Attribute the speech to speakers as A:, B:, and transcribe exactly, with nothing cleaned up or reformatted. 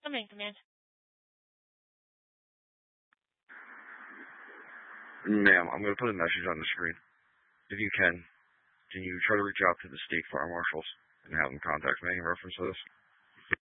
A: Come in, command.
B: Ma'am, I'm going to put a message on the screen. If you can, can you try to reach out to the state fire marshals and have them contact me in reference to this?